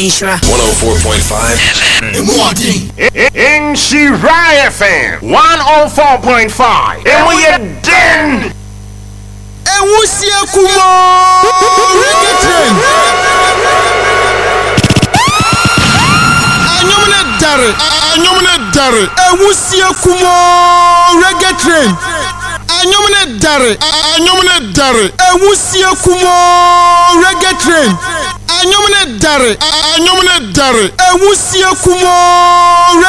Inshira 104.5 Inshira FM 104.5 and we are done. Ewusia kumo reggae train. Anyomne dare. Ewusia kumo reggae train. Anyomne dare. Ewusia kumo reggae train. Anyomne dare. Ewusia kumo